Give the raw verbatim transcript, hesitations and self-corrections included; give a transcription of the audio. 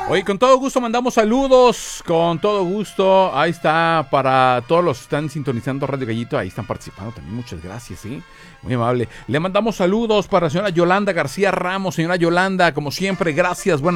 Oye, con todo gusto mandamos saludos, con todo gusto. Ahí está, para todos los que están sintonizando Radio Gallito, ahí están participando también, muchas gracias, ¿sí? Muy amable. Le mandamos saludos para la señora Yolanda García Ramos. Señora Yolanda, como siempre, gracias, buenas